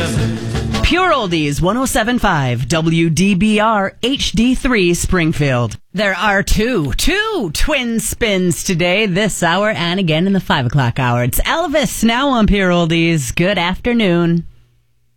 Pure Oldies 107.5 WDBR HD3 Springfield. There are two twin spins today, this hour and again in the 5 o'clock hour. It's Elvis now on Pure Oldies. Good afternoon.